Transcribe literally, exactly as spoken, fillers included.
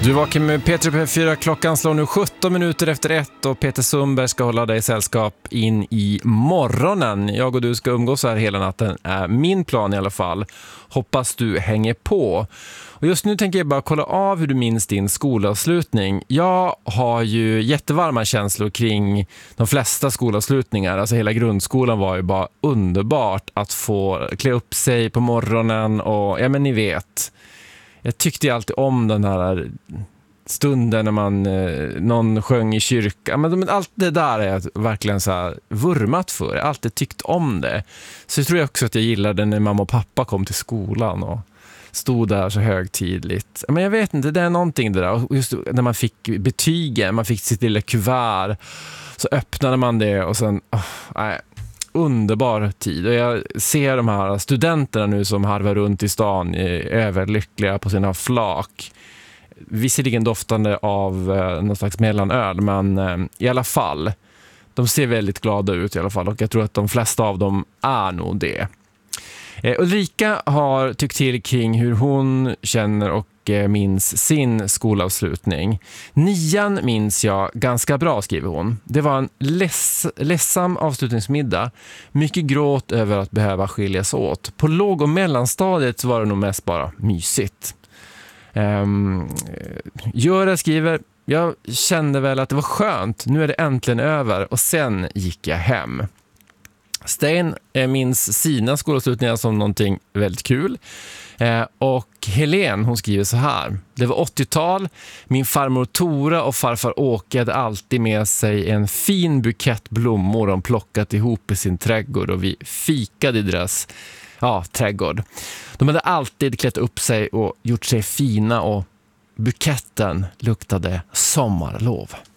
Du vaknar med Peter P fyra. Klockan slår nu sjutton minuter efter ett och Peter Sundberg ska hålla dig sällskap in i morgonen. Jag och du ska umgås här hela natten, är min plan i alla fall. Hoppas du hänger på. Och just nu tänker jag bara kolla av hur du minns din skolavslutning. Jag har ju jättevarma känslor kring de flesta skolavslutningar. Alltså hela grundskolan var ju bara underbart att få klä upp sig på morgonen och ja men ni vet. Jag tyckte ju alltid om den här stunden när man eh, någon sjöng i kyrkan. Men allt det där är jag verkligen så här vurmat för. Jag har alltid tyckt om det. Så jag tror jag också att jag gillade när mamma och pappa kom till skolan och stod där så högtidligt. Men jag vet inte, det är någonting det där. Och just när man fick betygen, man fick sitt lilla kuvert, så öppnade man det och sen, oh, nej, underbar tid. Och jag ser de här studenterna nu som harvar runt i stan är överlyckliga på sina flak. Visserligen doftande av eh, någon slags mellanöl, men eh, i alla fall, de ser väldigt glada ut i alla fall och jag tror att de flesta av dem är nog det. Eh, Ulrika har tyckt till kring hur hon känner och eh, minns sin skolavslutning. Nian minns jag ganska bra, skriver hon. Det var en leds- ledsam avslutningsmiddag. Mycket gråt över att behöva skiljas åt. På låg- och mellanstadiet var det nog mest bara mysigt. Um, Göra skriver: jag kände väl att det var skönt. Nu är det äntligen över och sen gick jag hem. Sten minns sina skolavslutningar som någonting väldigt kul. Eh, och Helen, hon skriver så här: det var åttiotal, min farmor Tora och farfar Åke hade alltid med sig en fin bukett blommor de plockat ihop i sin trädgård och vi fikade i deras ja, trädgård. De hade alltid klätt upp sig och gjort sig fina och buketten luktade sommarlov.